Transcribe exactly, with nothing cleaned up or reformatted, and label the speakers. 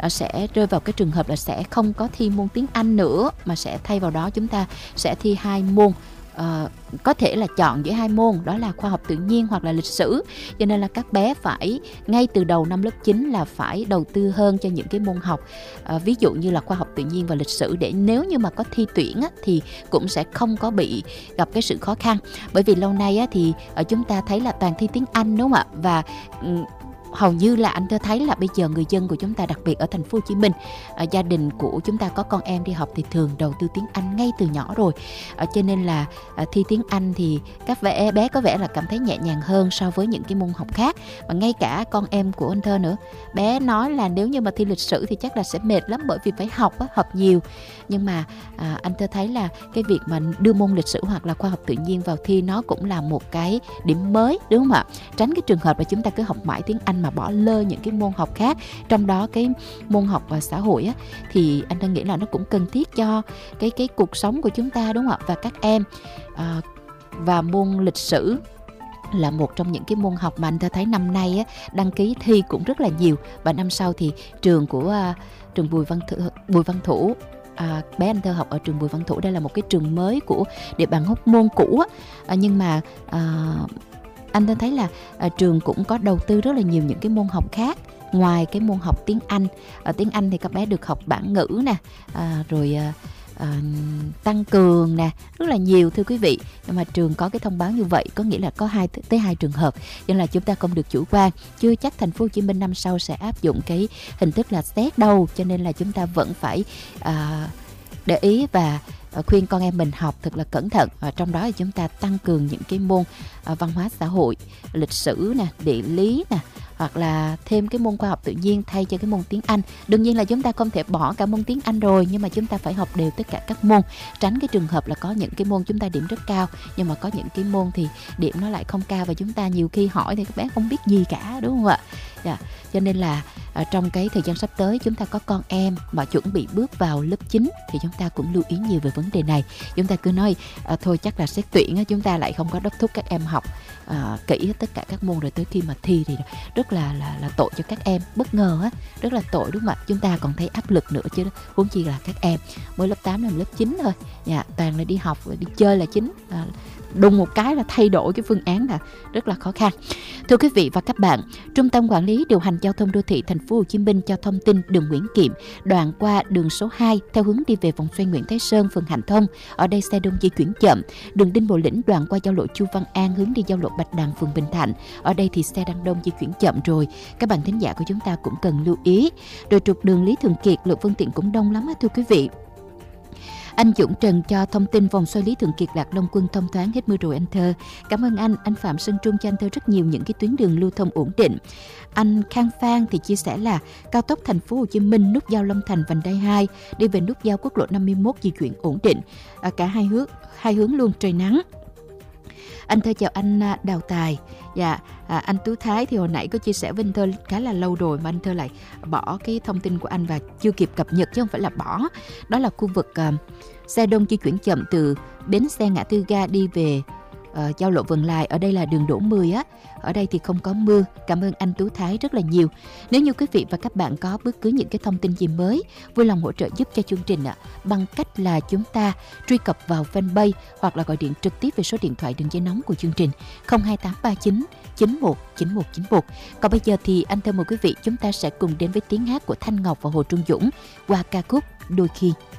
Speaker 1: uh, sẽ rơi vào cái trường hợp là sẽ không có thi môn tiếng Anh nữa, mà sẽ thay vào đó chúng ta sẽ thi hai môn. Uh, có thể là chọn giữa hai môn, đó là khoa học tự nhiên hoặc là lịch sử. Cho nên là các bé phải ngay từ đầu năm lớp chín là phải đầu tư hơn cho những cái môn học, uh, ví dụ như là khoa học tự nhiên và lịch sử, để nếu như mà có thi tuyển á, thì cũng sẽ không có bị gặp cái sự khó khăn. Bởi vì lâu nay á, thì uh, chúng ta thấy là toàn thi tiếng Anh, đúng không ạ? Và um, hầu như là anh thấy là bây giờ người dân của chúng ta, đặc biệt ở thành phố Hồ Chí Minh, à, gia đình của chúng ta có con em đi học thì thường đầu tư tiếng Anh ngay từ nhỏ rồi. À, cho nên là à, thi tiếng Anh thì các bé bé có vẻ là cảm thấy nhẹ nhàng hơn so với những cái môn học khác. Và ngay cả con em của anh Thơ nữa, bé nói là nếu như mà thi lịch sử thì chắc là sẽ mệt lắm, bởi vì phải học á, học nhiều. Nhưng mà à, anh Thơ thấy là cái việc mà đưa môn lịch sử hoặc là khoa học tự nhiên vào thi nó cũng là một cái điểm mới, đúng không ạ? Tránh cái trường hợp là chúng ta cứ học mãi tiếng Anh mà bỏ lơ những cái môn học khác. Trong đó cái môn học và xã hội á, thì anh đang nghĩ là nó cũng cần thiết cho cái cái cuộc sống của chúng ta, đúng không ạ? Và các em à, và môn lịch sử là một trong những cái môn học mà anh ta thấy năm nay á, đăng ký thi cũng rất là nhiều. Và năm sau thì trường của à, trường Bùi Văn Thủ, Bùi Văn Thủ À, bé anh Thơ học ở trường Bùi Văn Thủ. Đây là một cái trường mới của địa bàn Hóc Môn cũ á. À, nhưng mà à, anh Thơ thấy là à, trường cũng có đầu tư rất là nhiều những cái môn học khác ngoài cái môn học tiếng Anh. Ở tiếng Anh thì các bé được học bản ngữ nè, à, rồi à, à, tăng cường nè, rất là nhiều thưa quý vị. Nhưng mà trường có cái thông báo như vậy có nghĩa là có hai tới hai trường hợp, cho nên là chúng ta không được chủ quan. Chưa chắc thành phố Hồ Chí Minh năm sau sẽ áp dụng cái hình thức là xét đâu, cho nên là chúng ta vẫn phải à, để ý và khuyên con em mình học thật là cẩn thận. Và trong đó thì chúng ta tăng cường những cái môn à, văn hóa xã hội, lịch sử nè, địa lý nè, hoặc là thêm cái môn khoa học tự nhiên thay cho cái môn tiếng Anh. Đương nhiên là chúng ta không thể bỏ cả môn tiếng Anh rồi, nhưng mà chúng ta phải học đều tất cả các môn, tránh cái trường hợp là có những cái môn chúng ta điểm rất cao nhưng mà có những cái môn thì điểm nó lại không cao, và chúng ta nhiều khi hỏi thì các bé không biết gì cả, đúng không ạ? Dạ. Cho nên là à, trong cái thời gian sắp tới chúng ta có con em mà chuẩn bị bước vào lớp chín thì chúng ta cũng lưu ý nhiều về vấn đề này. Chúng ta cứ nói à, thôi chắc là xét tuyển á, chúng ta lại không có đốc thúc các em học à, kỹ hết tất cả các môn, rồi tới khi mà thi thì rất là là là tội cho các em, bất ngờ á, rất là tội, đúng không ạ? Chúng ta còn thấy áp lực nữa chứ, huống chi là các em mới lớp tám đến lớp chín thôi. Dạ, toàn là đi học rồi đi chơi là chính. À, đùng một cái là thay đổi cái phương án là rất là khó khăn. Thưa quý vị và các bạn, Trung tâm Quản lý Điều hành Giao thông Đô thị Thành phố Hồ Chí Minh cho thông tin đường Nguyễn Kiệm, đoạn qua đường số hai theo hướng đi về vòng xoay Nguyễn Thái Sơn, phường Hạnh Thông. Ở đây xe đông di chuyển chậm. Đường Đinh Bộ Lĩnh đoạn qua giao lộ Chu Văn An hướng đi giao lộ Bạch Đằng, phường Bình Thạnh. Ở đây thì xe đang đông di chuyển chậm rồi. Các bạn thính giả của chúng ta cũng cần lưu ý. Rồi trục đường Lý Thường Kiệt, lượng phương tiện cũng đông lắm á thưa quý vị. Anh Dũng Trần cho thông tin vòng xoay Lý Thường Kiệt Lạc Long Quân thông thoáng, hết mưa rồi anh Thơ. Cảm ơn anh. Anh Phạm Sơn Trung cho anh Thơ rất nhiều những cái tuyến đường lưu thông ổn định. Anh Khang Phan thì chia sẻ là cao tốc Thành phố Hồ Chí Minh nút giao Long Thành vành đai hai đi về nút giao quốc lộ năm mươi mốt di chuyển ổn định, à, cả hai hướng hai hướng luôn, trời nắng. Anh Thơ chào anh Đào Tài. Dạ, à, anh Tú Thái thì hồi nãy có chia sẻ với anh Thơ khá là lâu rồi mà anh Thơ lại bỏ cái thông tin của anh và chưa kịp cập nhật, chứ không phải là bỏ. Đó là khu vực uh, xe đông di chuyển chậm từ bến xe ngã tư ga đi về uh, giao lộ Vân Lai. Ở đây là đường Đỗ mười á. Ở đây thì không có mưa. Cảm ơn anh Tú Thái rất là nhiều. Nếu như quý vị và các bạn có bất cứ những cái thông tin gì mới, vui lòng hỗ trợ giúp cho chương trình ạ, bằng cách là chúng ta truy cập vào fanpage hoặc là gọi điện trực tiếp về số điện thoại đường dây nóng của chương trình không hai tám ba chín chín một chín một chín một. Còn bây giờ thì anh Thơ mời quý vị chúng ta sẽ cùng đến với tiếng hát của Thanh Ngọc và Hồ Trung Dũng qua ca khúc Đôi Khi.